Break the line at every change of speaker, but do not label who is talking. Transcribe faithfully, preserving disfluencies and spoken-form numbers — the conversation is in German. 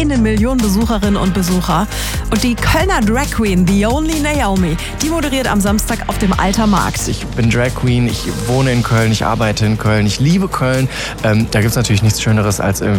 eine Million Besucherinnen und Besucher. Und die Kölner Drag Queen, The Only Naomi, die moderiert am Samstag auf dem Alter Markt.
Ich bin Drag Queen, ich wohne in Köln, ich arbeite in Köln, ich liebe Köln. Ähm, da gibt es natürlich nichts Schöneres, als irgendwie